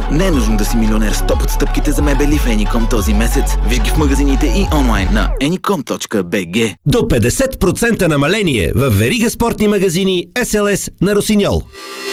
Не е нужно да си милионер с топ отстъпките за мебели в Anycom този месец. Виж ги в магазините и онлайн на anycom.bg. До 50% намаление в верига спортни магазини SLS на Росиньол.